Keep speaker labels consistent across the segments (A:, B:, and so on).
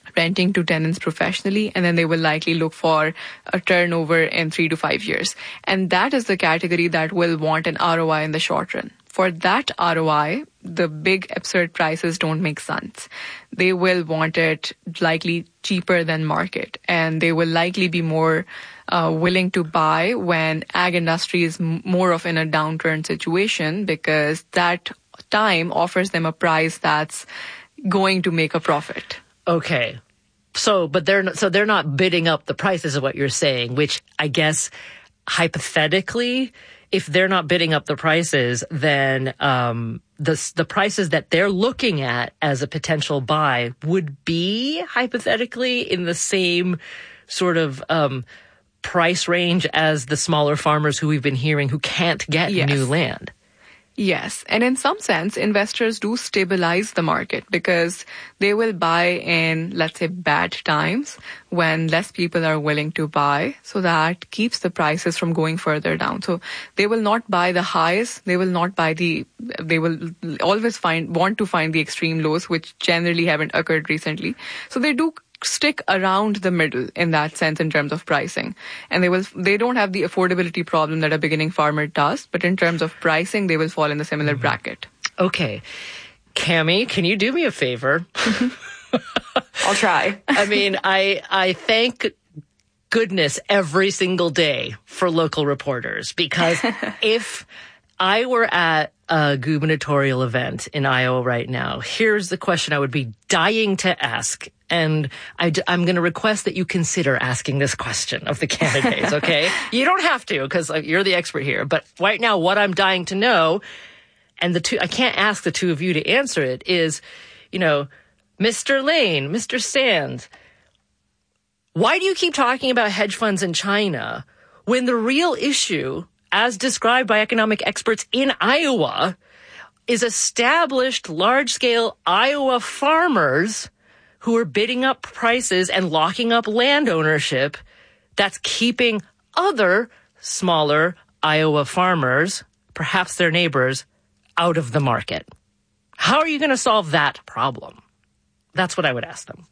A: renting to tenants professionally, and then they will likely look for a turnover in 3 to 5 years. And that is the category that will want an ROI in the short run. For that ROI, the big absurd prices don't make sense. They will want it likely cheaper than market, and they will likely be more willing to buy when ag industry is more of in a downturn situation, because that time offers them a price that's going to make a profit.
B: Okay. But they're not bidding up the prices of what you're saying, which I guess hypothetically, if they're not bidding up the prices, then the prices that they're looking at as a potential buy would be hypothetically in the same sort of price range as the smaller farmers who we've been hearing who can't get new land.
A: Yes. And in some sense, investors do stabilize the market because they will buy in, let's say, bad times when less people are willing to buy. So that keeps the prices from going further down. So they will not buy the highs. They will always want to find the extreme lows, which generally haven't occurred recently. So they do stick around the middle in that sense in terms of pricing. And they don't have the affordability problem that a beginning farmer does, but in terms of pricing, they will fall in the similar bracket.
B: Okay. Cami, can you do me a favor?
A: I'll try.
B: I mean, I thank goodness every single day for local reporters, because if I were at a gubernatorial event in Iowa right now, here's the question I would be dying to ask. And I'm going to request that you consider asking this question of the candidates, okay? You don't have to, because you're the expert here. But right now, what I'm dying to know, and I can't ask the two of you to answer it, is, Mr. Lane, Mr. Sands, why do you keep talking about hedge funds in China when the real issue, as described by economic experts in Iowa, is established large-scale Iowa farmers who are bidding up prices and locking up land ownership that's keeping other smaller Iowa farmers, perhaps their neighbors, out of the market? How are you going to solve that problem? That's what I would ask them.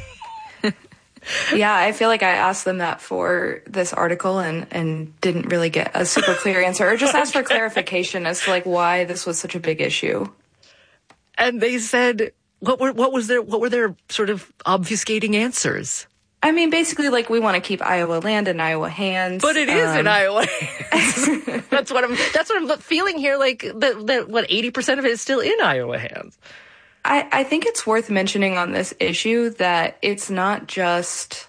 C: Yeah, I feel like I asked them that for this article and didn't really get a super clear answer, or just asked for clarification as to why this was such a big issue.
B: And they said, what were their sort of obfuscating answers?
C: I mean, basically, we want to keep Iowa land in Iowa hands.
B: But it is in Iowa hands. That's what I'm feeling here. That 80% of it is still in Iowa hands.
C: I think it's worth mentioning on this issue that it's not just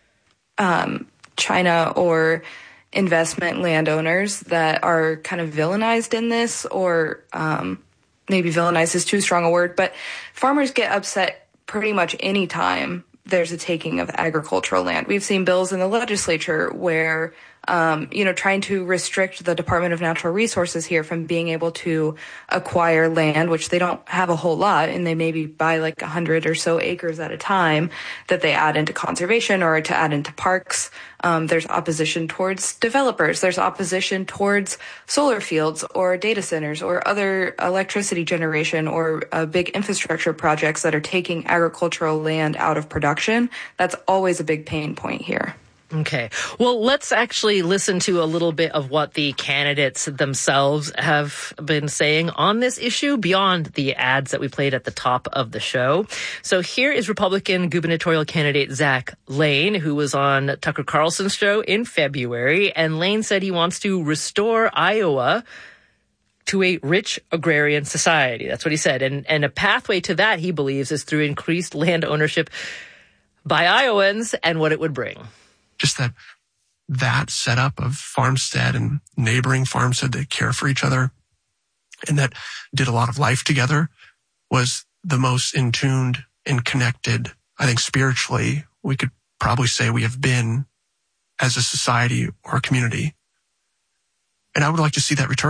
C: China or investment landowners that are kind of villainized in this, or maybe villainized is too strong a word, but farmers get upset pretty much any time there's a taking of agricultural land. We've seen bills in the legislature where, trying to restrict the Department of Natural Resources here from being able to acquire land, which they don't have a whole lot, and they maybe buy 100 or so acres at a time that they add into conservation or to add into parks. There's opposition towards developers. There's opposition towards solar fields or data centers or other electricity generation or big infrastructure projects that are taking agricultural land out of production. That's always a big pain point here.
B: Okay. Well, let's actually listen to a little bit of what the candidates themselves have been saying on this issue beyond the ads that we played at the top of the show. So here is Republican gubernatorial candidate Zach Lane, who was on Tucker Carlson's show in February. And Lane said he wants to restore Iowa to a rich agrarian society. That's what he said. And a pathway to that, he believes, is through increased land ownership by Iowans and what it would bring.
D: Just that setup of farmstead and neighboring farmstead that care for each other and that did a lot of life together was the most in tuned and connected, I think spiritually, we could probably say we have been as a society or a community. And I would like to see that return.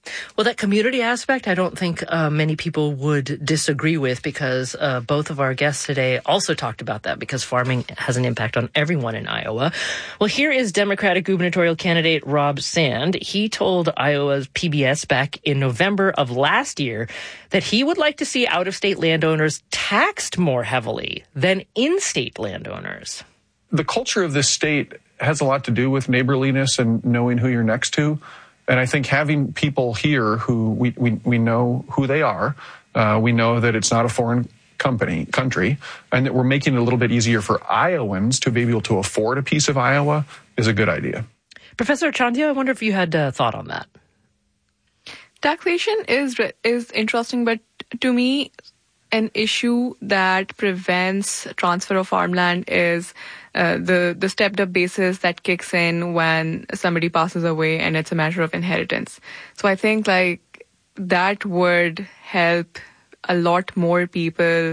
B: Well, that community aspect, I don't think many people would disagree with, because both of our guests today also talked about that, because farming has an impact on everyone in Iowa. Well, here is Democratic gubernatorial candidate Rob Sand. He told Iowa's PBS back in November of last year that he would like to see out-of-state landowners taxed more heavily than in-state landowners.
E: The culture of this state has a lot to do with neighborliness and knowing who you're next to. And I think having people here who we know who they are, we know that it's not a foreign country, and that we're making it a little bit easier for Iowans to be able to afford a piece of Iowa is a good idea.
B: Professor Chandia, I wonder if you had a thought on that.
A: Taxation is interesting, but to me, an issue that prevents transfer of farmland is the stepped-up basis that kicks in when somebody passes away and it's a matter of inheritance. So I think that would help a lot more people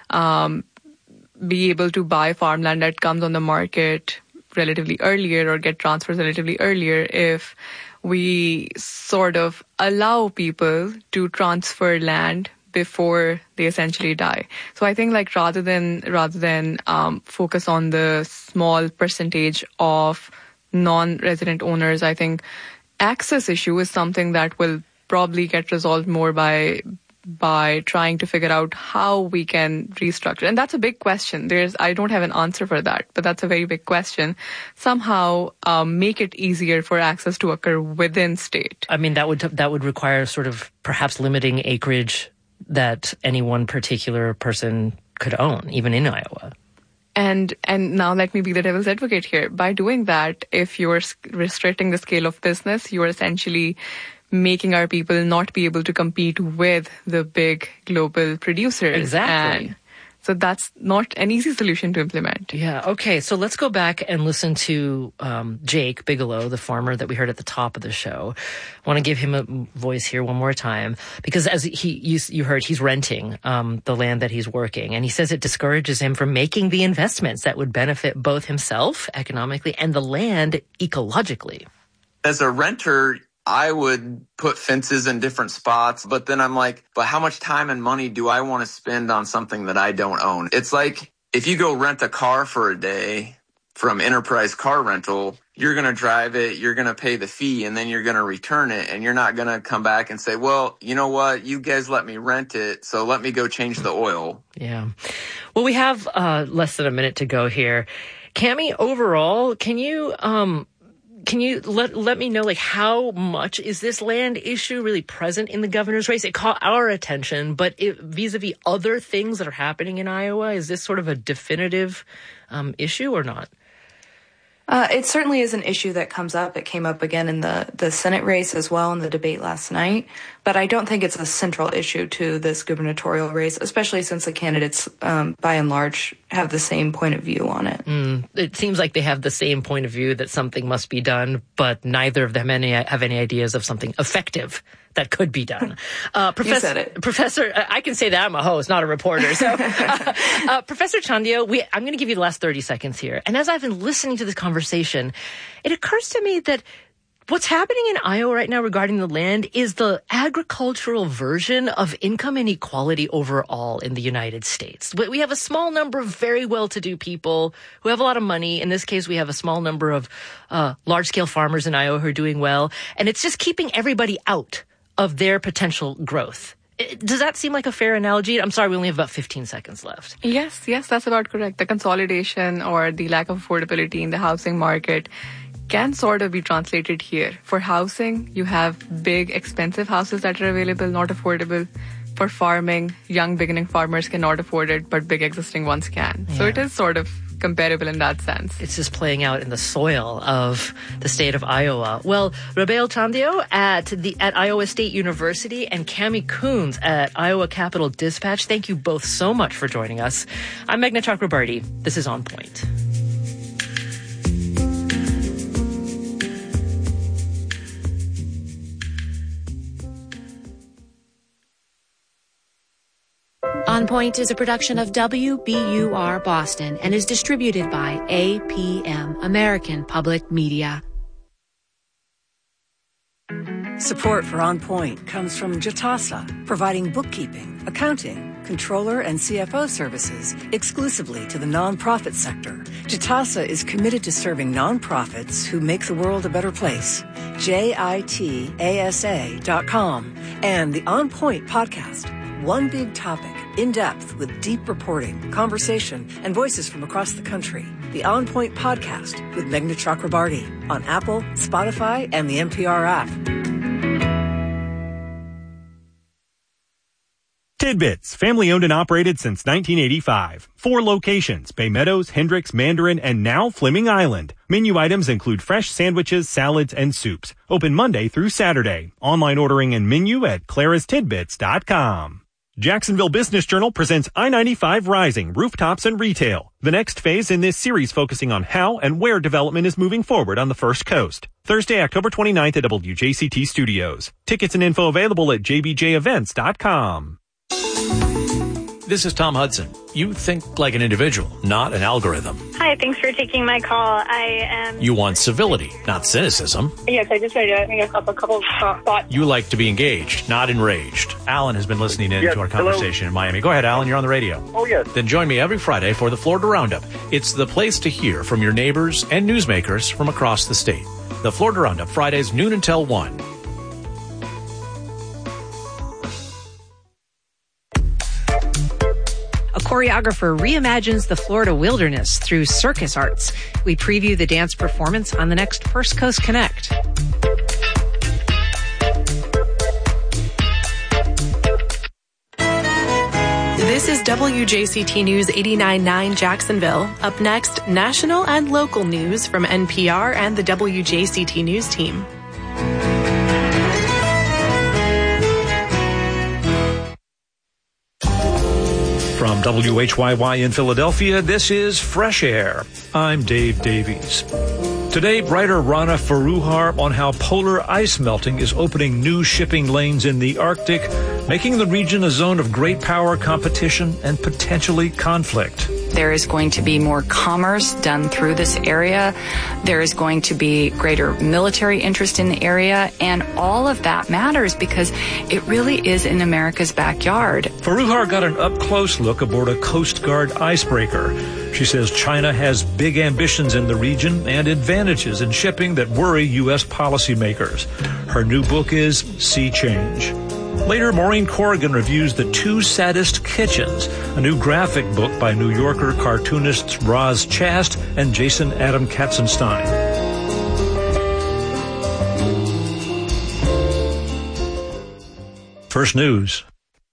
A: be able to buy farmland that comes on the market relatively earlier or get transfers relatively earlier if we sort of allow people to transfer land before they essentially die. So I think rather than focus on the small percentage of non-resident owners, I think access issue is something that will probably get resolved more by trying to figure out how we can restructure. And that's a big question. I don't have an answer for that, but that's a very big question. Somehow make it easier for access to occur within state.
B: I mean, that would require sort of perhaps limiting acreage that any one particular person could own, even in Iowa.
A: And now let me be the devil's advocate here. By doing that, if you're restricting the scale of business, you're essentially making our people not be able to compete with the big global producers.
B: Exactly.
A: And so that's not an easy solution to implement.
B: Yeah. Okay. So let's go back and listen to Jake Bigelow, the farmer that we heard at the top of the show. I want to give him a voice here one more time, because as you heard, he's renting the land that he's working, and he says it discourages him from making the investments that would benefit both himself economically and the land ecologically.
F: As a renter, I would put fences in different spots, but then I'm like, but how much time and money do I want to spend on something that I don't own? It's like if you go rent a car for a day from Enterprise Car Rental, you're going to drive it, you're going to pay the fee, and then you're going to return it, and you're not going to come back and say, well, you know what, you guys let me rent it, so let me go change the oil.
B: Yeah. Well, we have less than a minute to go here. Cami, overall, can you let me know, how much is this land issue really present in the governor's race? It caught our attention, but vis-a-vis other things that are happening in Iowa, is this sort of a definitive issue or not?
C: It certainly is an issue that comes up. It came up again in the Senate race as well in the debate last night. But I don't think it's a central issue to this gubernatorial race, especially since the candidates, by and large, have the same point of view on it.
B: It seems like they have the same point of view, that something must be done, but neither of them have any ideas of something effective that could be done.
C: You said it.
B: Professor, I can say that I'm a host, not a reporter. So, Professor Chandia, I'm going to give you the last 30 seconds here. And as I've been listening to this conversation, it occurs to me that what's happening in Iowa right now regarding the land is the agricultural version of income inequality overall in the United States. We have a small number of very well-to-do people who have a lot of money. In this case, we have a small number of large-scale farmers in Iowa who are doing well. And it's just keeping everybody out of their potential growth. Does that seem like a fair analogy? I'm sorry, we only have about 15 seconds left.
A: Yes, that's about correct. The consolidation or the lack of affordability in the housing market can sort of be translated here. For housing, you have big, expensive houses that are available, not affordable. For farming, young beginning farmers cannot afford it, but big existing ones can. Yeah. So it is sort of comparable in that sense.
B: It's just playing out in the soil of the state of Iowa. Well, Rabail Chandio at Iowa State University and Cami Coons at Iowa Capital Dispatch, thank you both so much for joining us. I'm Meghna Chakrabarty. This is On Point.
G: On Point is a production of WBUR Boston and is distributed by APM, American Public Media.
H: Support for On Point comes from Jitasa, providing bookkeeping, accounting, controller, and CFO services exclusively to the nonprofit sector. Jitasa is committed to serving nonprofits who make the world a better place. JITASA.com and the On Point podcast. One big topic, in depth with deep reporting, conversation, and voices from across the country. The On Point podcast with Meghna Chakrabarty on Apple, Spotify, and the NPR app.
I: Tidbits, family owned and operated since 1985. 4 locations, Bay Meadows, Hendricks, Mandarin, and now Fleming Island. Menu items include fresh sandwiches, salads, and soups. Open Monday through Saturday. Online ordering and menu at clarastidbits.com. Jacksonville Business Journal presents I-95 Rising, Rooftops and Retail. The next phase in this series focusing on how and where development is moving forward on the First Coast. Thursday, October 29th at WJCT Studios. Tickets and info available at jbjevents.com.
J: This is Tom Hudson. You think like an individual, not an algorithm.
K: Hi, thanks for taking my call.
J: You want civility, not cynicism.
K: Yes, I just wanted to make a couple of thoughts.
J: You like to be engaged, not enraged. Alan has been listening in to our conversation in Miami. Go ahead, Alan, you're on the radio.
L: Oh, yes.
J: Then join me every Friday for the Florida Roundup. It's the place to hear from your neighbors and newsmakers from across the state. The Florida Roundup, Fridays noon until 1.
M: A choreographer reimagines the Florida wilderness through circus arts. We preview the dance performance on the next First Coast Connect.
N: This is WJCT News 89.9 Jacksonville. Up next, national and local news from NPR and the WJCT News team.
O: From WHYY in Philadelphia, this is Fresh Air. I'm Dave Davies. Today, writer Rana Foroohar on how polar ice melting is opening new shipping lanes in the Arctic, making the region a zone of great power competition and potentially conflict.
P: There is going to be more commerce done through this area. There is going to be greater military interest in the area. And all of that matters because it really is in America's backyard.
O: Foroohar got an up-close look aboard a Coast Guard icebreaker. She says China has big ambitions in the region and advantages in shipping that worry U.S. policymakers. Her new book is Sea Change. Later, Maureen Corrigan reviews The Two Saddest Kitchens, a new graphic book by New Yorker cartoonists Roz Chast and Jason Adam Katzenstein. First News.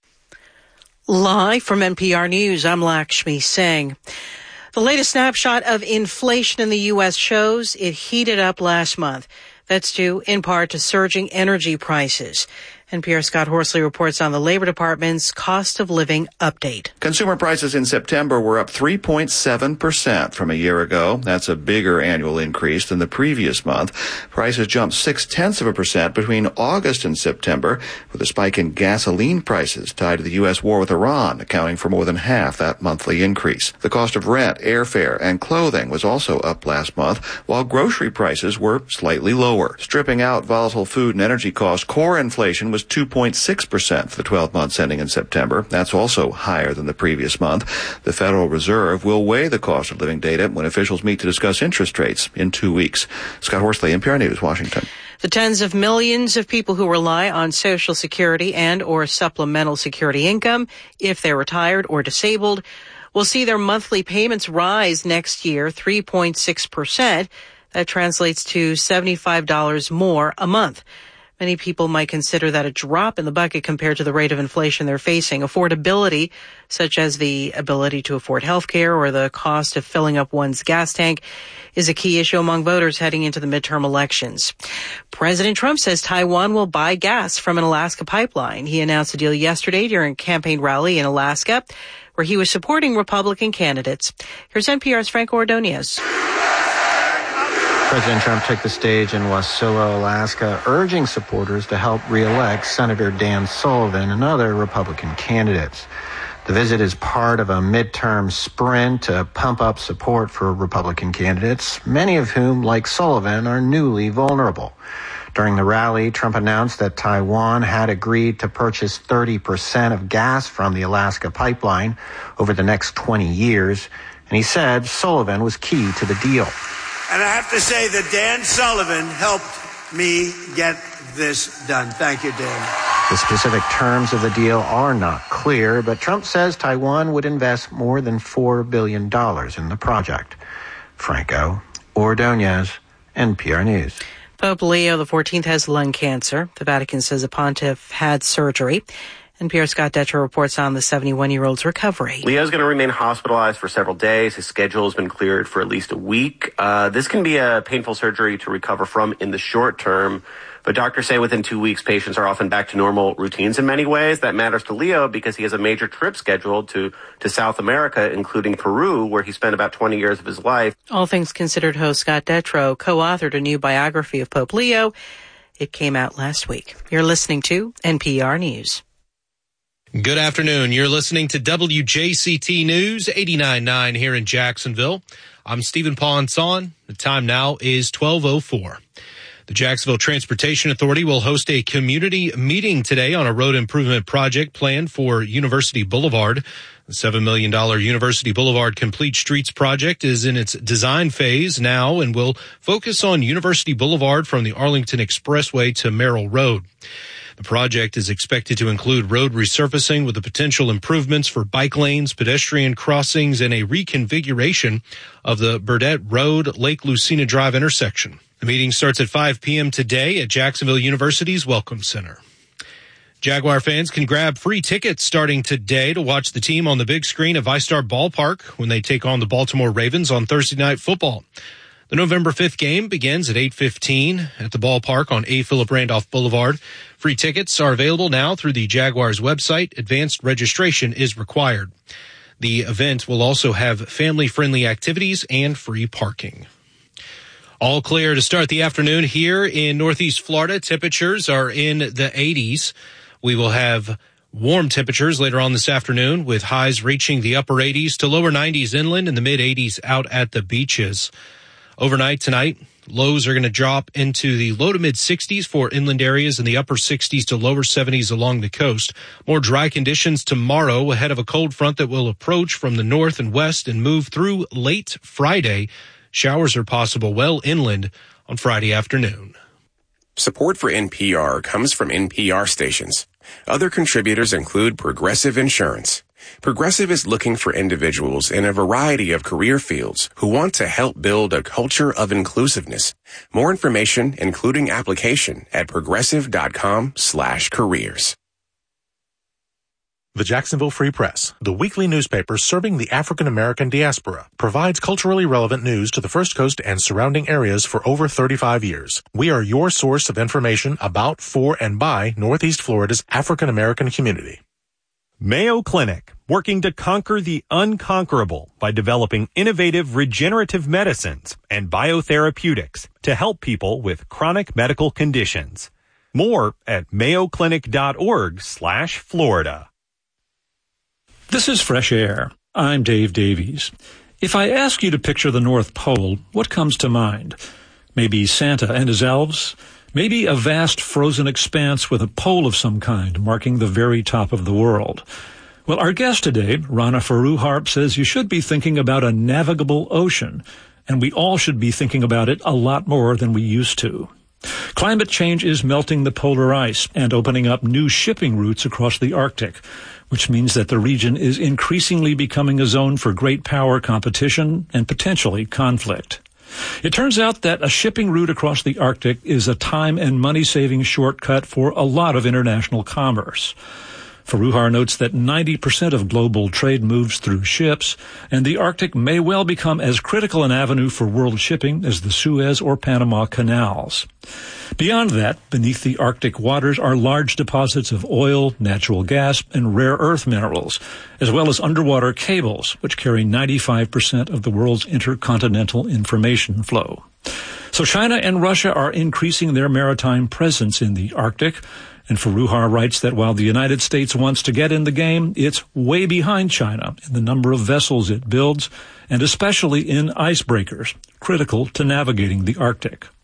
Q: Live from NPR News, I'm Lakshmi Singh. The latest snapshot of inflation in the U.S. shows it heated up last month. That's due in part to surging energy prices. NPR's Scott Horsley reports on the Labor Department's cost of living update.
R: Consumer prices in September were up 3.7% from a year ago. That's a bigger annual increase than the previous month. Prices jumped 0.6% between August and September, with a spike in gasoline prices tied to the U.S. war with Iran, accounting for more than half that monthly increase. The cost of rent, airfare, and clothing was also up last month, while grocery prices were slightly lower. Stripping out volatile food and energy costs, core inflation was 2.6% for the 12 months ending in September. That's also higher than the previous month. The Federal Reserve will weigh the cost of living data when officials meet to discuss interest rates in 2 weeks. Scott Horsley, NPR News, Washington.
Q: The tens of millions of people who rely on Social Security and or supplemental security income, if they're retired or disabled, will see their monthly payments rise next year 3.6%. That translates to $75 more a month. Many people might consider that a drop in the bucket compared to the rate of inflation they're facing. Affordability, such as the ability to afford health care or the cost of filling up one's gas tank, is a key issue among voters heading into the midterm elections. President Trump says Taiwan will buy gas from an Alaska pipeline. He announced the deal yesterday during a campaign rally in Alaska, where he was supporting Republican candidates. Here's NPR's Franco Ordonez.
S: President Trump took the stage in Wasilla, Alaska, urging supporters to help re-elect Senator Dan Sullivan and other Republican candidates. The visit is part of a midterm sprint to pump up support for Republican candidates, many of whom, like Sullivan, are newly vulnerable. During the rally, Trump announced that Taiwan had agreed to purchase 30% of gas from the Alaska pipeline over the next 20 years, and he said Sullivan was key to the deal.
L: And I have to say that Dan Sullivan helped me get this done. Thank you, Dan.
S: The specific terms of the deal are not clear, but Trump says Taiwan would invest more than $4 billion in the project. Franco Ordonez, NPR News.
Q: Pope Leo XIV has lung cancer. The Vatican says the pontiff had surgery. NPR Scott Detrow reports on the 71-year-old's recovery.
T: Leo's going to remain hospitalized for several days. His schedule has been cleared for at least a week. This can be a painful surgery to recover from in the short term. But doctors say within 2 weeks, patients are often back to normal routines in many ways. That matters to Leo because he has a major trip scheduled to South America, including Peru, where he spent about 20 years of his life.
Q: All Things Considered host Scott Detrow co-authored a new biography of Pope Leo. It came out last week. You're listening to NPR News.
U: Good afternoon. You're listening to WJCT News 89.9 here in Jacksonville. I'm Stephen Ponson. The time now is 12:04. The Jacksonville Transportation Authority will host a community meeting today on a road improvement project planned for University Boulevard. The $7 million University Boulevard Complete Streets project is in its design phase now and will focus on University Boulevard from the Arlington Expressway to Merrill Road. The project is expected to include road resurfacing with the potential improvements for bike lanes, pedestrian crossings, and a reconfiguration of the Burdett Road, Lake Lucina Drive intersection. The meeting starts at 5 p.m. today at Jacksonville University's Welcome Center. Jaguar fans can grab free tickets starting today to watch the team on the big screen at VyStar Ballpark when they take on the Baltimore Ravens on Thursday Night Football. The November 5th game begins at 8:15 at the ballpark on A. Philip Randolph Boulevard. Free tickets are available now through the Jaguars website. Advanced registration is required. The event will also have family-friendly activities and free parking. All clear to start the afternoon here in Northeast Florida. Temperatures are in the 80s. We will have warm temperatures later on this afternoon with highs reaching the upper 80s to lower 90s inland and the mid 80s out at the beaches. Overnight tonight, lows are going to drop into the low to mid 60s for inland areas and the upper 60s to lower 70s along the coast. More dry conditions tomorrow ahead of a cold front that will approach from the north and west and move through late Friday. Showers are possible well inland on Friday afternoon.
V: Support for NPR comes from NPR stations. Other contributors include Progressive Insurance. Progressive is looking for individuals in a variety of career fields who want to help build a culture of inclusiveness. More information, including application, at progressive.com/careers.
W: The Jacksonville Free Press, the weekly newspaper serving the African American diaspora, provides culturally relevant news to the First Coast and surrounding areas for over 35 years. We are your source of information about, for, and by Northeast Florida's African American community.
I: Mayo Clinic, working to conquer the unconquerable by developing innovative regenerative medicines and biotherapeutics to help people with chronic medical conditions. More at mayoclinic.org/Florida.
O: This is Fresh Air. I'm Dave Davies. If I ask you to picture the North Pole, what comes to mind? Maybe Santa and his elves? Maybe a vast frozen expanse with a pole of some kind marking the very top of the world. Well, our guest today, Rana Foroohar, says you should be thinking about a navigable ocean, and we all should be thinking about it a lot more than we used to. Climate change is melting the polar ice and opening up new shipping routes across the Arctic, which means that the region is increasingly becoming a zone for great power competition and potentially conflict. It turns out that a shipping route across the Arctic is a time and money-saving shortcut for a lot of international commerce. Foroohar notes that 90% of global trade moves through ships, and the Arctic may well become as critical an avenue for world shipping as the Suez or Panama canals. Beyond that, beneath the Arctic waters are large deposits of oil, natural gas, and rare earth minerals, as well as underwater cables, which carry 95% of the world's intercontinental information flow. So China and Russia are increasing their maritime presence in the Arctic, and Foroohar writes that while the United States wants to get in the game, it's way behind China in the number of vessels it builds, and especially in icebreakers, critical to navigating the Arctic.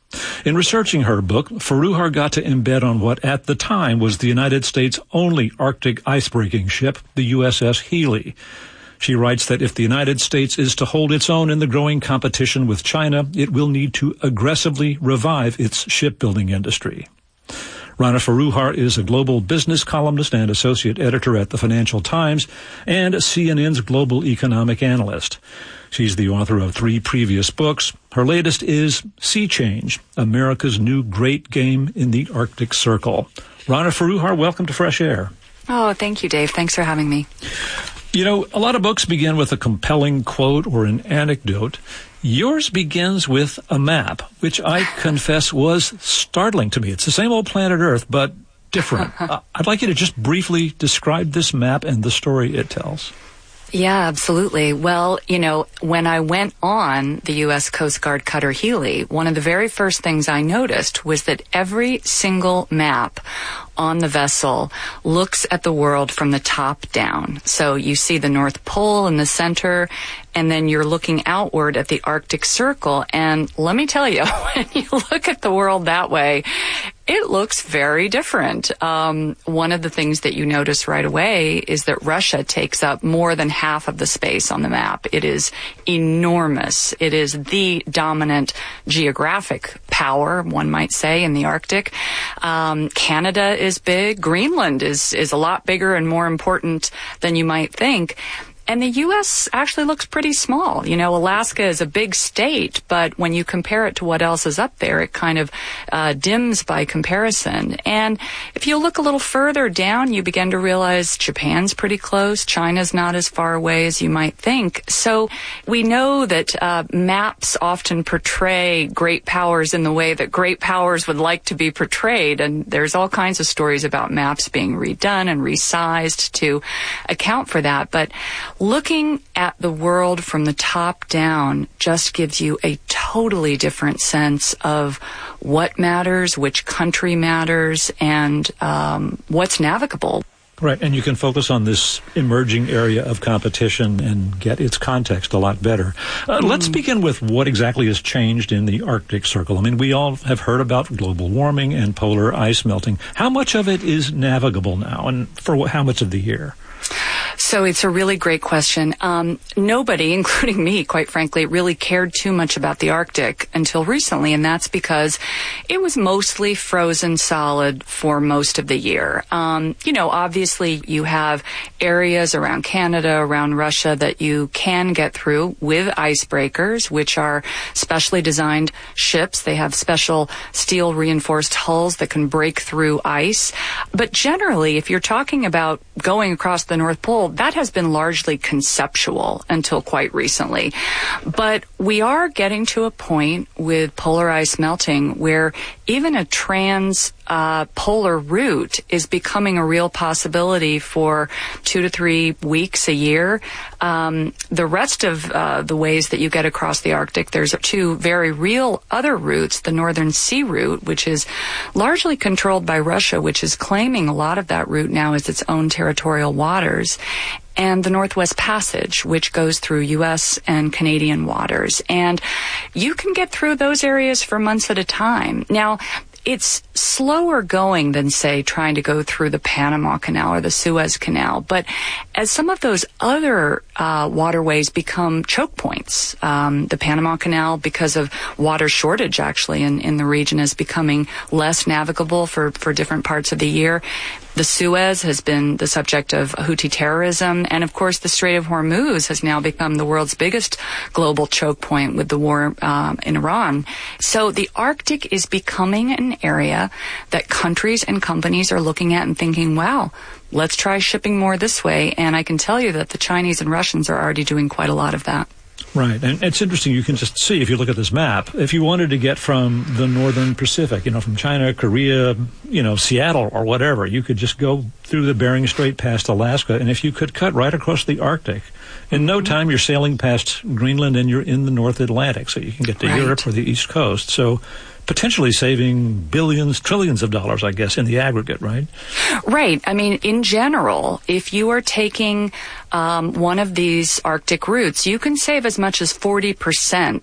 O: In researching her book, Foroohar got to embed on what at the time was the United States' only Arctic icebreaking ship, the USS Healy. She writes that if the United States is to hold its own in the growing competition with China, it will need to aggressively revive its shipbuilding industry. Rana Foroohar is a global business columnist and associate editor at the Financial Times and CNN's global economic analyst. She's the author of 3 previous books. Her latest is Sea Change, America's New Great Game in the Arctic Circle. Rana Foroohar, welcome to Fresh Air.
P: Oh, thank you, Dave. Thanks for having me.
O: You know, a lot of books begin with a compelling quote or an anecdote. Yours begins with a map, which I confess was startling to me. It's the same old planet Earth, but different. I'd like you to just briefly describe this map and the story it tells.
P: Yeah, absolutely. Well, you know, when I went on the U.S. Coast Guard cutter Healy, one of the very first things I noticed was that every single map on the vessel looks at the world from the top down. So you see the North Pole in the center, and then you're looking outward at the Arctic Circle. And let me tell you, when you look at the world that way, it looks very different. One of the things that you notice right away is that Russia takes up more than half of the space on the map. It is enormous. It is the dominant geographic power, one might say, in the Arctic. Canada is big. Greenland is a lot bigger and more important than you might think. And the U.S. actually looks pretty small. You know, Alaska is a big state, but when you compare it to what else is up there, it kind of dims by comparison. And if you look a little further down, you begin to realize Japan's pretty close. China's not as far away as you might think. So we know that maps often portray great powers in the way that great powers would like to be portrayed. And there's all kinds of stories about maps being redone and resized to account for that. But looking at the world from the top down just gives you a totally different sense of what matters, which country matters, and what's navigable.
O: Right, and you can focus on this emerging area of competition and get its context a lot better. Let's begin with what exactly has changed in the Arctic Circle. I mean, we all have heard about global warming and polar ice melting. How much of it is navigable now, and for how much of the year?
P: So it's a really great question. Nobody, including me, quite frankly, really cared too much about the Arctic until recently, and that's because it was mostly frozen solid for most of the year. You know, obviously you have areas around Canada, around Russia that you can get through with icebreakers, which are specially designed ships. They have special steel reinforced hulls that can break through ice. But generally, if you're talking about going across the North Pole, that has been largely conceptual until quite recently. But we are getting to a point with polar ice melting where even a polar route is becoming a real possibility for 2 to 3 weeks a year. The rest of the ways that you get across the Arctic, there's 2 very real other routes, the Northern Sea Route, which is largely controlled by Russia, which is claiming a lot of that route now as its own territorial waters, and the Northwest Passage, which goes through U.S. and Canadian waters. And you can get through those areas for months at a time. Now, it's slower going than, say, trying to go through the Panama Canal or the Suez Canal. But as some of those other waterways become choke points, the Panama Canal, because of water shortage actually in the region, is becoming less navigable for different parts of the year. The Suez has been the subject of Houthi terrorism. And, of course, the Strait of Hormuz has now become the world's biggest global choke point with the war in Iran. So the Arctic is becoming an area that countries and companies are looking at and thinking, wow, let's try shipping more this way. And I can tell you that the Chinese and Russians are already doing quite a lot of that.
O: Right. And it's interesting. You can just see, if you look at this map, if you wanted to get from the northern Pacific, from China, Korea, Seattle or whatever, you could just go through the Bering Strait past Alaska. And if you could cut right across the Arctic, in no time you're sailing past Greenland and you're in the North Atlantic. So you can get to Europe or the East Coast. So potentially saving billions, trillions of dollars, I guess, in the aggregate, right?
P: Right. I mean, in general, if you are taking one of these Arctic routes, you can save as much as 40%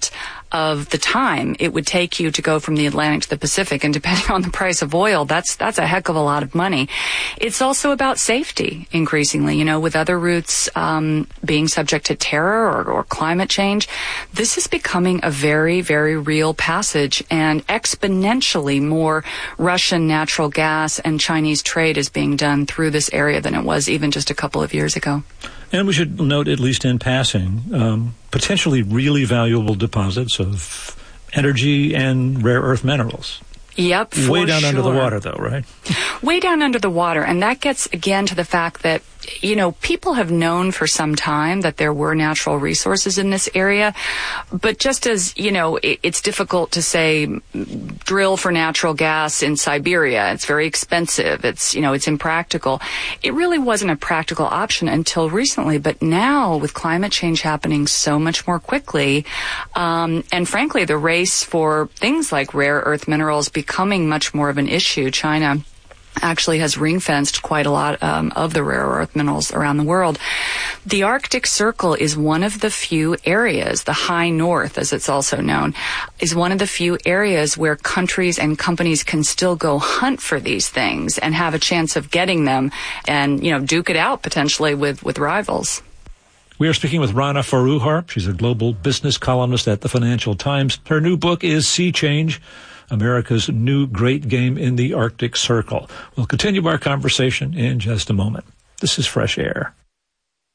P: of the time it would take you to go from the Atlantic to the Pacific, and depending on the price of oil, that's a heck of a lot of money. It's also about safety, increasingly, with other routes being subject to terror or climate change. This is becoming a very, very real passage, and exponentially more Russian natural gas and Chinese trade is being done through this area than it was even just a couple of years ago.
O: And we should note, at least in passing, potentially really valuable deposits of energy and rare earth minerals.
P: Yep,
O: way down under the water, though, right?
P: Way down under the water. And that gets, again, to the fact that, people have known for some time that there were natural resources in this area. But just as, it's difficult to say drill for natural gas in Siberia. It's very expensive. It's impractical. It really wasn't a practical option until recently. But now, with climate change happening so much more quickly, and frankly, the race for things like rare earth minerals becoming much more of an issue, China actually has ring-fenced quite a lot of the rare earth minerals around the world. The Arctic Circle is one of the few areas, the High North, as it's also known, is one of the few areas where countries and companies can still go hunt for these things and have a chance of getting them and, duke it out potentially with rivals.
O: We are speaking with Rana Foroohar. She's a global business columnist at the Financial Times. Her new book is Sea Change, America's New Great Game in the Arctic Circle. We'll continue our conversation in just a moment. This is Fresh Air.